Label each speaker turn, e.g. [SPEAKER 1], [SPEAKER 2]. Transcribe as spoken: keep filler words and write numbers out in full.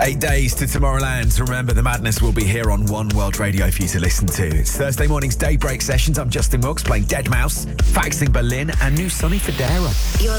[SPEAKER 1] Eight days to Tomorrowland. Remember, the madness will be here on One World Radio for you to listen to. It's Thursday morning's Daybreak Sessions. I'm Justin Wilkes playing dead mouse, Faxing Berlin, and new Sonny Fodera.
[SPEAKER 2] You're